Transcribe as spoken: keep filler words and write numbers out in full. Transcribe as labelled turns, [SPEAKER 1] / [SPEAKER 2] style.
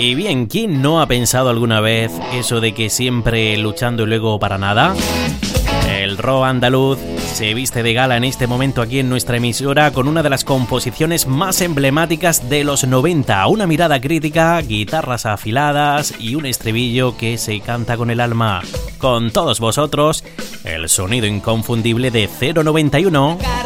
[SPEAKER 1] Y bien, ¿quién no ha pensado alguna vez eso de que siempre luchando y luego para nada? El rock andaluz se viste de gala en este momento aquí en nuestra emisora con una de las composiciones más emblemáticas de los noventa. Una mirada crítica, guitarras afiladas y un estribillo que se canta con el alma. Con todos vosotros, el sonido inconfundible de cero noventa y uno.